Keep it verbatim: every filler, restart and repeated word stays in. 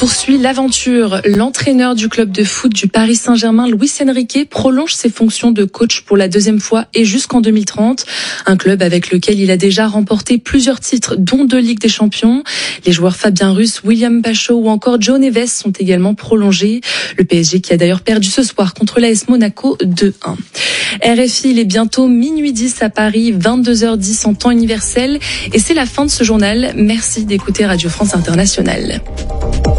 poursuit l'aventure. L'entraîneur du club de foot du Paris Saint-Germain, Luis Enrique, prolonge ses fonctions de coach pour la deuxième fois et jusqu'en deux mille trente. Un club avec lequel il a déjà remporté plusieurs titres, dont deux Ligues des Champions. Les joueurs Fabien Russe, William Pachot ou encore Joe Neves sont également prolongés. Le P S G qui a d'ailleurs perdu ce soir contre l'A S Monaco deux un. R F I, il est bientôt minuit dix à Paris, vingt-deux heures dix en temps universel. Et c'est la fin de ce journal. Merci d'écouter Radio France Internationale.